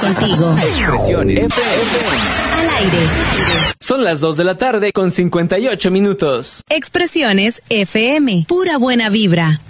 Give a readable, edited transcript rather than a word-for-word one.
contigo. Expresiones FM. Al aire. Son las 2 de la tarde con 58 minutos. Expresiones FM. Pura buena vibra.